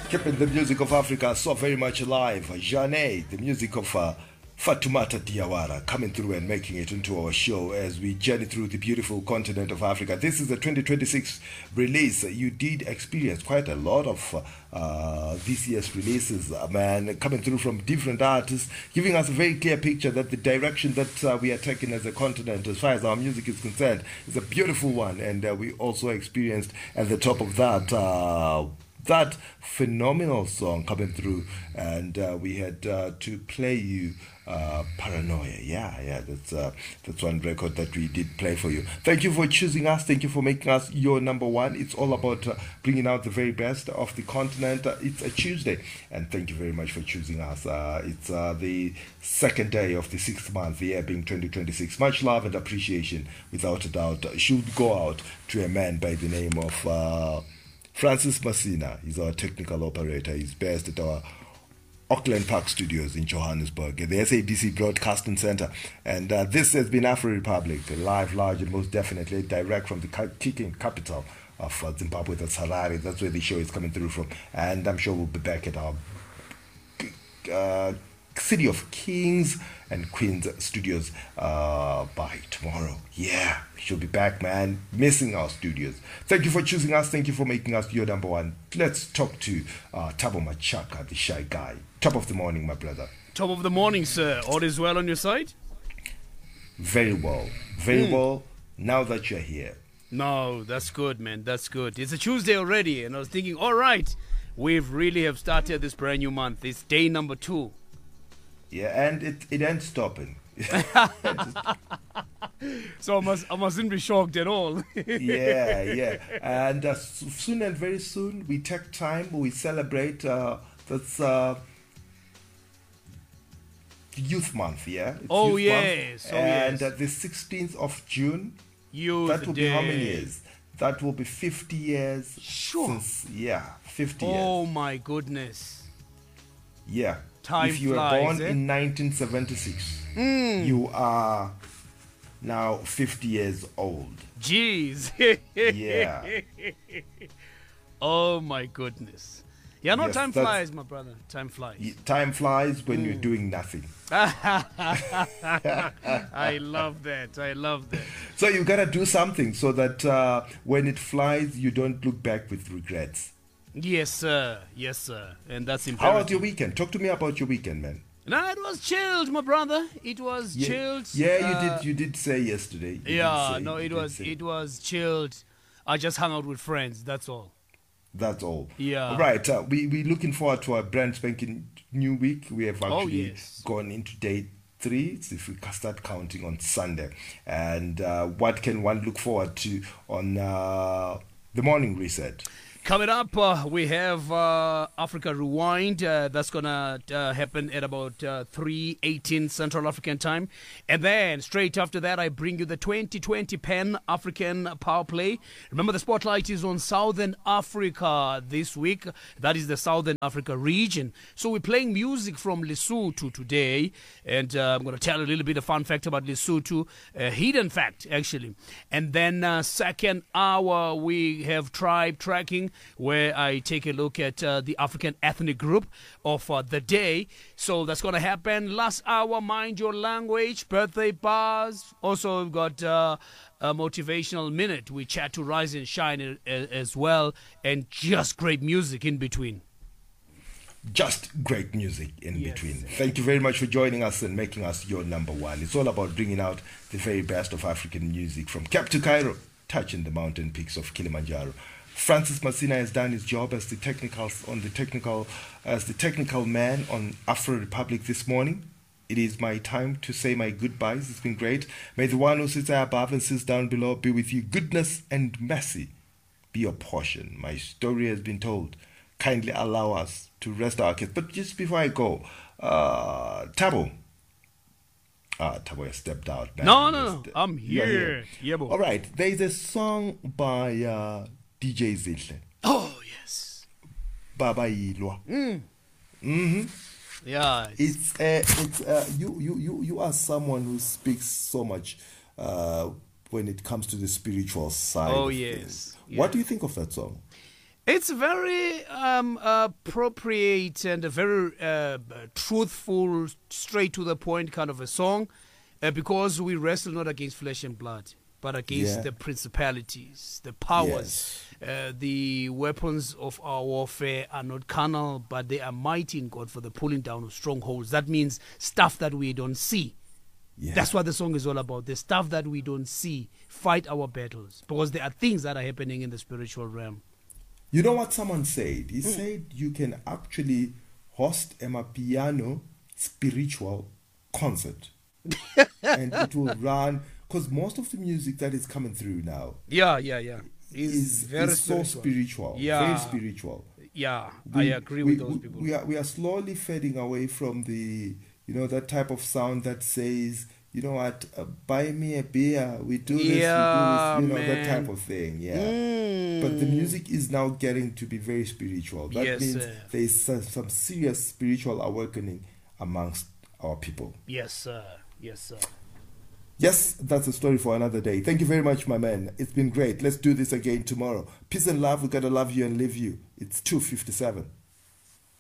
Keeping the music of Africa so very much alive. Jane, the music of Fatumata Diawara, coming through and making it into our show as we journey through the beautiful continent of Africa. This is the 2026 release. You did experience quite a lot of this year's releases, man, coming through from different artists, giving us a very clear picture that the direction that we are taking as a continent, as far as our music is concerned, is a beautiful one. And we also experienced at the top of that phenomenal song coming through, and we had to play you Paranoia. Yeah, that's one record that we did play for you. Thank you for choosing us. Thank you for making us your number one. It's all about bringing out the very best of the continent. It's a Tuesday, and thank you very much for choosing us. It's the second day of the 6th month, the year being 2026. Much love and appreciation, without a doubt, should go out to a man by the name of Francis Masina. He's our technical operator. He's based at our Auckland Park Studios in Johannesburg, the SABC Broadcasting Center. And this has been Afro Republic, live, large, and most definitely direct from the kicking capital of Zimbabwe, that's Harare. That's where the show is coming through from. And I'm sure we'll be back at our City of Kings and Queens studios by tomorrow. Yeah, she'll be back, man. Missing our studios. Thank you for choosing us. Thank you for making us your number one. Let's talk to Thabo Machaka, the shy guy. Top of the morning, my brother. Top of the morning, sir. All is well on your side? Very well. Very well, now that you're here. No, that's good, man. That's good. It's a Tuesday already, and I was thinking, all right, we've really have started this brand new month. It's day number 2. Yeah, and it ain't stopping. So I mustn't be shocked at all. yeah. And soon and very soon, we take time, we celebrate. That's Youth Month, yeah? It's Yes. Month. And the 16th of June, that will be how many years? That will be 50 years. Sure. Since, 50 years. Oh, my goodness. Yeah. Time if you flies, were born eh? in 1976, you are now 50 years old. Jeez. Yeah. Oh, my goodness. Yeah, no, Yes, time flies, my brother. Time flies. Time flies when you're doing nothing. I love that. I love that. So you gotta do something so that when it flies, you don't look back with regrets. Yes, sir. Yes, sir. And that's important. How was your weekend? Talk to me about your weekend, man. No, it was chilled, my brother. It was chilled. Yeah, you did say yesterday. It was chilled. I just hung out with friends. That's all. That's all. Yeah. All right. We're looking forward to a brand spanking new week. We have actually gone into day 3, so if we start counting on Sunday. And what can one look forward to on the morning reset? Coming up, we have Africa Rewind. That's going to happen at about 3:18 Central African time. And then straight after that, I bring you the 2020 Pan-African Power Play. Remember, the spotlight is on Southern Africa this week. That is the Southern Africa region. So we're playing music from Lesotho today. And I'm going to tell you a little bit of fun fact about Lesotho. A hidden fact, actually. And then second hour, we have Tribe Tracking, where I take a look at the African ethnic group of the day. So that's going to happen. Last hour, Mind Your Language, birthday bars. Also, we've got a motivational minute. We chat to Rise and Shine as well, and just great music in between. Just great music in between. Thank you very much for joining us and making us your number one. It's all about bringing out the very best of African music from Cape to Cairo, touching the mountain peaks of Kilimanjaro. Francis Masina has done his job as the technical man on Afro Republic this morning. It is my time to say my goodbyes. It's been great. May the one who sits above and sits down below be with you. Goodness and mercy be your portion. My story has been told. Kindly allow us to rest our case. But just before I go, Thabo. Thabo has stepped out. Man. No. I'm here. Yeah, boy. All right. There is a song by DJ Zihle. Oh, yes. Baba Yilwa. Yeah. You are someone who speaks so much when it comes to the spiritual side. Oh, yes. What do you think of that song? It's very appropriate and a very truthful, straight to the point kind of a song, because we wrestle not against flesh and blood, but against the principalities, the powers. The weapons of our warfare are not carnal, but they are mighty in God for the pulling down of strongholds. That means stuff that we don't see. That's what the song is all about. The stuff that we don't see, fight our battles, because there are things that are happening in the spiritual realm. You know what someone said? He said you can actually host a Mapiano spiritual concert. And it will run, because most of the music that is coming through now is very so spiritual. Very spiritual. I agree with those people. We are slowly fading away from the, that type of sound that says, you know what, buy me a beer, we do this, we do this, that type of thing, But the music is now getting to be very spiritual. That means there is some serious spiritual awakening amongst our people. Yes, sir. Yes, sir. Yes, that's a story for another day. Thank you very much, my man. It's been great. Let's do this again tomorrow. Peace and love. We gotta love you and live you. It's 2:57.